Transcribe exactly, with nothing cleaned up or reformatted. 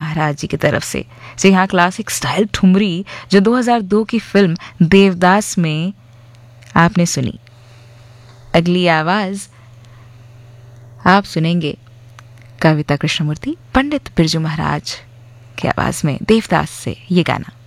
महाराज जी की तरफ से। जी हाँ, क्लासिक स्टाइल ठुमरी जो दो हज़ार दो की फिल्म देवदास में आपने सुनी। अगली आवाज आप सुनेंगे कविता कृष्णमूर्ति, पंडित बिरजू महाराज की आवाज में देवदास से ये गाना।